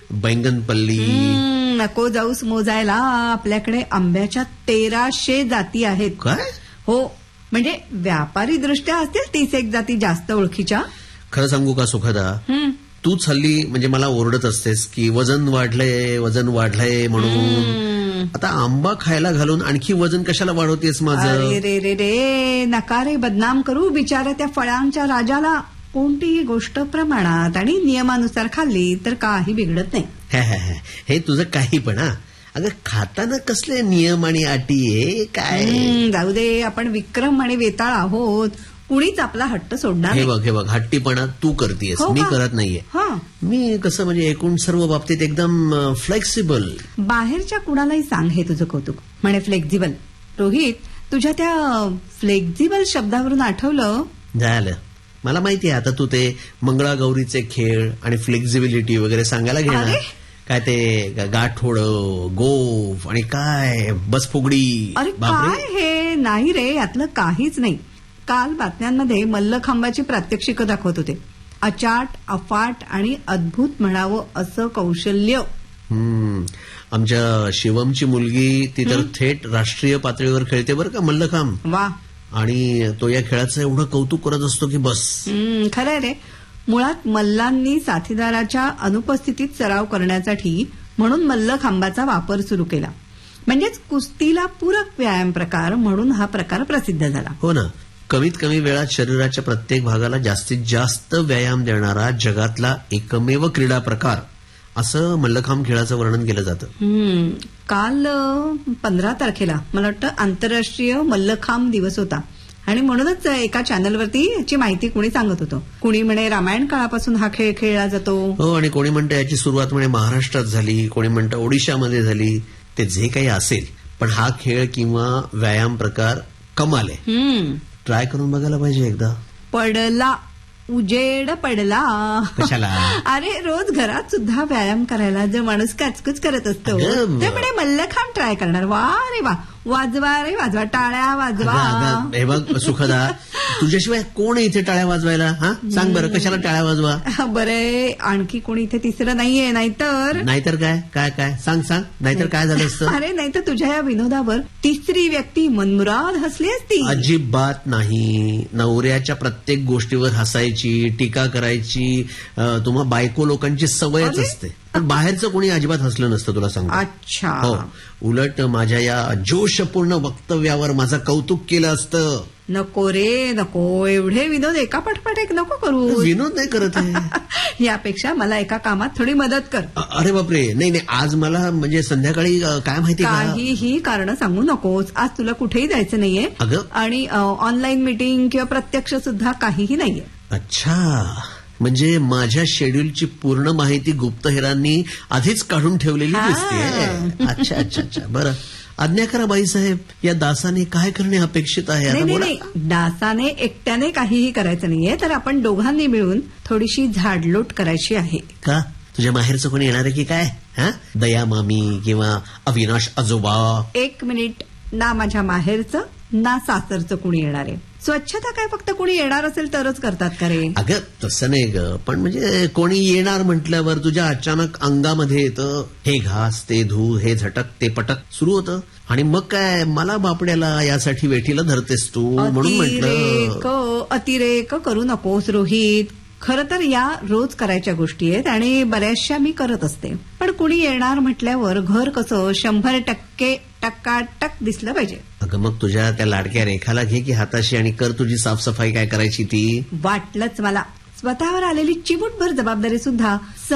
बैंगनपल्ली. नको जाऊस मोजायला. आपल्याकडे आंब्याच्या 1300 जाती आहेत. काय? हो, म्हणजे व्यापारी दृष्ट्या असतील 30 जाती जास्त ओळखीच्या. खरं सांगू का सुखदा, तूच हल्ली म्हणजे मला ओरडत असतेस की वजन वाढलंय म्हणून. आता आंबा खायला घालून आणखी वजन कशाला वाढवतेस माझं? अरे रे रे रे, नका रे बदनाम करू बिचारा त्या फळांच्या राजाला. कोणतीही गोष्ट प्रमाणात आणि नियमानुसार खाल्ली तर काही बिघडत नाही. हे तुझं काही पण. अगं खाताना कसले नियम आणि अटी आहे काय? जाऊ दे, आपण विक्रम आणि वेताळ आहोत. कुणीच आपला हट्ट सोडणार. हे बघ हट्टीपणा तू करतेस, मी करत नाहीये. मी कसं म्हणजे एकूण सर्व बाबतीत एकदम फ्लेक्सिबल. बाहेरच्या कुणालाही सांग हे तुझं कौतुक. म्हणे फ्लेक्झिबल. रोहित, तुझ्या त्या फ्लेक्झिबल शब्दावरून आठवलं. झालं, मला माहितीये आता तू ते मंगळागौरीचे खेळ आणि फ्लेक्झिबिलिटी वगैरे सांगायला घेणार. काय ते गाठोडं, गोफ आणि काय बसफुगडी. अरे काय हे? नाही रे, यातलं काहीच नाही. काल बातम्यांमध्ये मल्लखांबाची प्रात्यक्षिकं दाखवत होते. अचाट, अफाट आणि अद्भुत म्हणावं असं कौशल्य. आमच्या शिवमची मुलगी ती तर थेट राष्ट्रीय पातळीवर खेळते बरं का मल्लखांब. वा. आणि तो या खेळाचं एवढं कौतुक करत असतो की बस. खरंय रे. मुळात मल्लांनी साथीदाराच्या अनुपस्थितीत सराव करण्यासाठी म्हणून मल्लखांबाचा वापर सुरू केला. म्हणजेच कुस्तीला पूरक व्यायाम प्रकार म्हणून हा प्रकार प्रसिद्ध झाला. हो ना. कमीत कमी वेळात शरीराच्या प्रत्येक भागाला जास्तीत जास्त व्यायाम देणारा जगातला एकमेव क्रीडा प्रकार असं मल्लखांब खेळाचं वर्णन केलं जातं. काल 15 तारखेला मला वाटतं आंतरराष्ट्रीय मल्लखांब दिवस होता आणि म्हणूनच एका चॅनलवरती याची माहिती कुणी सांगत होतं. कुणी म्हणे रामायण काळापासून हा खेळ खेळला जातो. हो, आणि कोणी म्हणतं याची सुरुवात म्हणे महाराष्ट्रात झाली, कोणी म्हणतं ओडिशामध्ये झाली. ते जे काही असेल, पण हा खेळ किंवा व्यायाम प्रकार कमाल आहे. ट्राय करून बघायला पाहिजे एकदा. पडला उजेड पडला. कशाला? अरे रोज घरात सुद्धा व्यायाम करायला जो माणूस कचकच करत असतो त्यामुळे मल्लखांब ट्राय करणार. वा रे वा, वाजवा रे वाजवा, टाळ्या वाजवा. हे बघ सुखदा, तुझ्याशिवाय कोण आहे इथे टाळ्या वाजवायला? सांग बरं, कशाला टाळ्या वाजवा? बरे, आणखी कोणी इथे तिसरं नाहीये. नाहीतर काय काय काय सांग नाहीतर काय झालं असतं? अरे नाहीतर तुझ्या या विनोदावर तिसरी व्यक्ती मनमुराद हसली असती. अजिबात नाही. नवऱ्याच्या प्रत्येक गोष्टीवर हसायची, टीका करायची तुम्हा बायको लोकांची सवयच असते. पण बाहेरचं कोणी अजिबात हसलं नसतं, तुला सांगतो. अच्छा. हो, उलट माझ्या या जोशपूर्ण वक्तव्यावर माझं कौतुक केलं असतं. नको रे नको, एवढे विनोद एका पाठोपाठ एक नको करू. विनोद नाही करत आहे. यापेक्षा मला एका कामात थोडी मदत कर. अरे बापरे, नाही आज मला म्हणजे संध्याकाळी काय माहिती, काहीही कारण सांगू नकोस. आज तुला कुठेही जायचं नाहीये. आणि ऑनलाईन मीटिंग किंवा प्रत्यक्ष सुद्धा काहीही नाहीये. अच्छा, म्हणजे माझ्या शेड्यूलची पूर्ण माहिती गुप्तहेरांनी आधीच काढून ठेवलेली दिसते. अच्छा अच्छा अच्छा, बरं. आज्ञा करा बाईसाहेब, या दासाने काय करणे अपेक्षित आहे? नाही, दासाने एकट्याने काहीही करायचं नाहीये, तर आपण दोघांनी मिळून थोडीशी झाडलोट करायची आहे. का? तुझ्या माहेरचं कोणी येणार आहे की काय? दया मामी किंवा अविनाश आजोबा? 1 मिनिट. ना माझ्या माहेरचं ना सासरचं कुणी येणार आहे. स्वच्छता काय फक्त कुणी येणार असेल तरच करतात का रे? अगं तसं नाही ग, पण म्हणजे कोणी येणार म्हटल्यावर तुझ्या अचानक अंगामध्ये येतं हे घास ते धू, हे झटक ते पटक सुरू होतं. आणि मग काय मला बापड्याला यासाठी वेठीला धरतेस तू, म्हणून म्हटलं. अतिरेक करू नकोस रोहित. खरं तर या रोज करायच्या गोष्टी आहेत आणि बऱ्याचशा मी करत असते. पण कुणी येणार म्हटल्यावर घर कसं 100% टक्काटक दिसलं पाहिजे. अगं मग तुझ्या त्या लाडक्या रेखाला घे की हाताशी आणि कर तुझी साफसफाई काय करायची ती. वाटलंच मला. स्वतःवर आलेली चिमूटभर जबाबदारी सुद्धा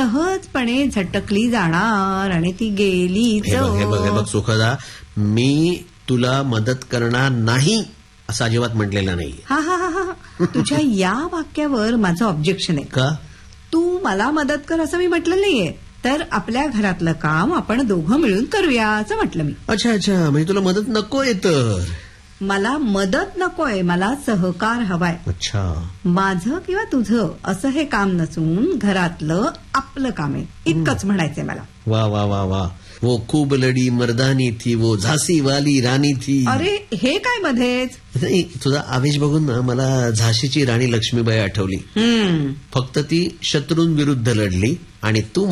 सहजपणे झटकली जाणार आणि ती गेली. हे बघ सुखदा, मी तुला मदत करणार नाही असं अजिबात म्हटलेलं नाही. हा तुझ्या या वाक्यावर माझं ऑब्जेक्शन आहे. का? तू मला मदत कर असं मी म्हटलं नाहीये, तर आपल्या घरातलं काम आपण दोघं मिळून करूया असं म्हटलं मी. अच्छा अच्छा, म्हणजे तुला मदत नकोय? तर मला मदत नकोय, मला सहकार हवाय. अच्छा. माझं किंवा तुझं असं हे काम नसून घरातलं आपलं काम आहे इतकंच म्हणायचंय मला. वा वा वा वा, वो खूब लडी मर्दानी थी, वो झाशी वाली राणी थी. अरे हे काय मध्येच? तुझा आवेश बघून ना मला झाशीची राणी लक्ष्मीबाई आठवली. फक्त ती शत्रूंविरुद्ध लढली आणि तू